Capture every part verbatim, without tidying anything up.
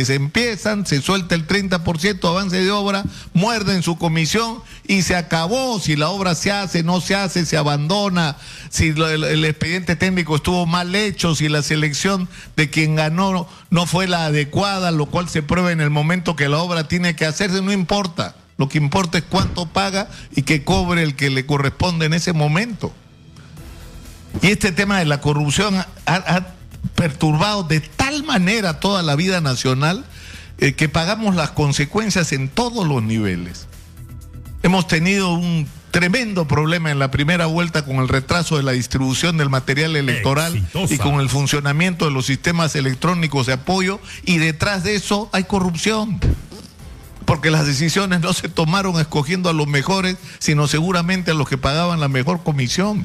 Se empiezan, se suelta el treinta por ciento avance de obra, muerden su comisión y se acabó. Si la obra se hace, no se hace, se abandona, si lo, el, el expediente técnico estuvo mal hecho, si la selección de quien ganó no fue la adecuada, lo cual se prueba en el momento que la obra tiene que hacerse, no importa. Lo que importa es cuánto paga y que cobre el que le corresponde en ese momento. Y este tema de la corrupción ha, ha perturbado de tal manera toda la vida nacional eh, que pagamos las consecuencias en todos los niveles. Hemos tenido un tremendo problema en la primera vuelta con el retraso de la distribución del material electoral Exitosa. Y con el funcionamiento de los sistemas electrónicos de apoyo, y detrás de eso hay corrupción. Porque las decisiones no se tomaron escogiendo a los mejores, sino seguramente a los que pagaban la mejor comisión.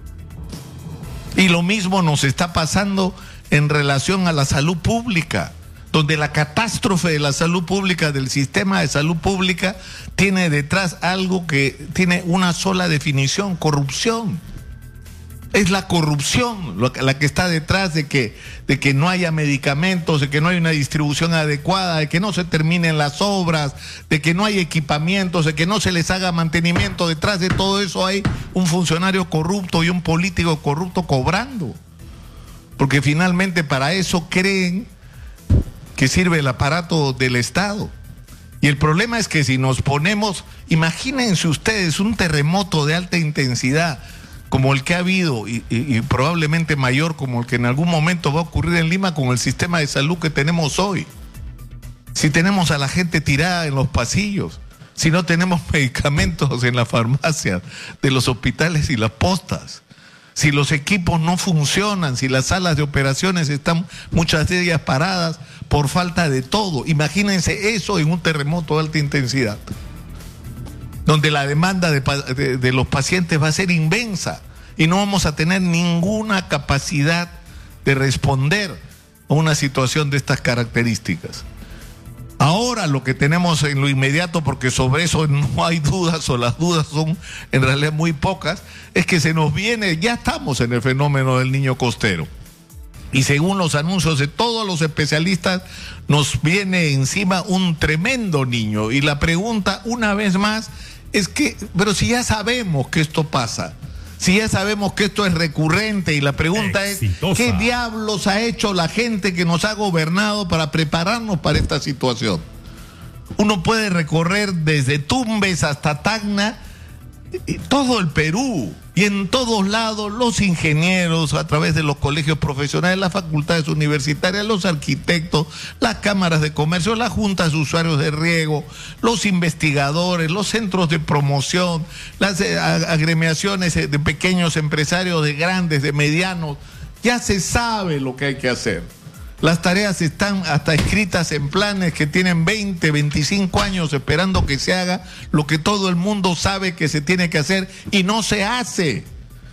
Y lo mismo nos está pasando en relación a la salud pública, donde la catástrofe de la salud pública, del sistema de salud pública, tiene detrás algo que tiene una sola definición: corrupción. Es la corrupción la que está detrás de que, de que no haya medicamentos, de que no haya una distribución adecuada, de que no se terminen las obras, de que no hay equipamientos, de que no se les haga mantenimiento. Detrás de todo eso hay un funcionario corrupto y un político corrupto cobrando. Porque finalmente para eso creen que sirve el aparato del Estado. Y el problema es que si nos ponemos, imagínense ustedes un terremoto de alta intensidad como el que ha habido y, y, y probablemente mayor como el que en algún momento va a ocurrir en Lima con el sistema de salud que tenemos hoy. Si tenemos a la gente tirada en los pasillos, si no tenemos medicamentos en las farmacias de los hospitales y las postas, si los equipos no funcionan, si las salas de operaciones están muchas de ellas paradas por falta de todo. Imagínense eso en un terremoto de alta intensidad, donde la demanda de, de, de los pacientes va a ser inmensa y no vamos a tener ninguna capacidad de responder a una situación de estas características. Ahora lo que tenemos en lo inmediato, porque sobre eso no hay dudas o las dudas son en realidad muy pocas, es que se nos viene, ya estamos en el fenómeno del niño costero. Y según los anuncios de todos los especialistas, nos viene encima un tremendo niño. Y la pregunta, una vez más, es que, pero si ya sabemos que esto pasa, si ya sabemos que esto es recurrente, y la pregunta Exitosa. es, ¿qué diablos ha hecho la gente que nos ha gobernado para prepararnos para esta situación? Uno puede recorrer desde Tumbes hasta Tacna, todo el Perú, y en todos lados los ingenieros, a través de los colegios profesionales, las facultades universitarias, los arquitectos, las cámaras de comercio, las juntas de usuarios de riego, los investigadores, los centros de promoción, las agremiaciones de pequeños empresarios, de grandes, de medianos, ya se sabe lo que hay que hacer. Las tareas están hasta escritas en planes que tienen veinte, veinticinco años esperando que se haga lo que todo el mundo sabe que se tiene que hacer y no se hace.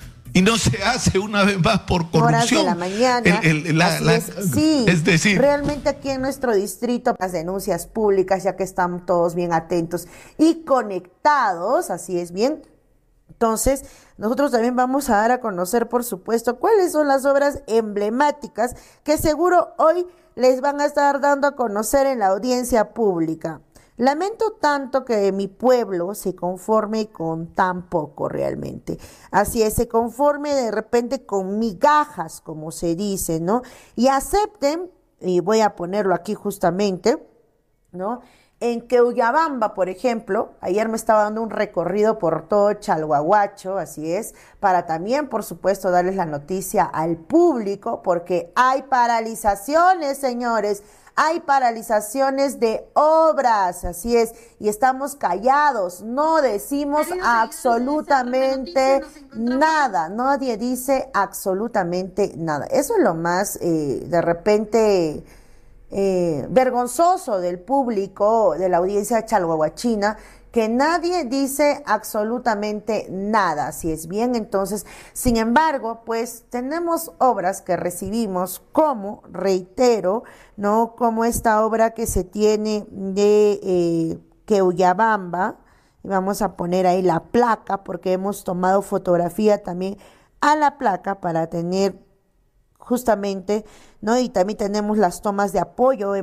Y no se hace una vez más por corrupción. Horas de la mañana. El, el, la, la, es. Sí, es decir, realmente aquí en nuestro distrito, las denuncias públicas, ya que están todos bien atentos y conectados, así es bien. Entonces, nosotros también vamos a dar a conocer, por supuesto, cuáles son las obras emblemáticas que seguro hoy les van a estar dando a conocer en la audiencia pública. Lamento tanto que mi pueblo se conforme con tan poco realmente. Así es, se conforme de repente con migajas, como se dice, ¿no? Y acepten, y voy a ponerlo aquí justamente, ¿no? En Queuyabamba, por ejemplo, ayer me estaba dando un recorrido por todo Chalhuahuacho, así es, para también, por supuesto, darles la noticia al público, porque hay paralizaciones, señores, hay paralizaciones de obras, así es, y estamos callados, no decimos absolutamente nada, nadie dice absolutamente nada. Eso es lo más, eh, de repente... Eh, vergonzoso del público, de la audiencia chalhuahuachina, que nadie dice absolutamente nada, si es bien. Entonces, sin embargo, pues tenemos obras que recibimos, como, reitero, ¿no? Como esta obra que se tiene de eh, Queuyabamba, y vamos a poner ahí la placa, porque hemos tomado fotografía también a la placa para tener justamente, ¿no? Y también tenemos las tomas de apoyo.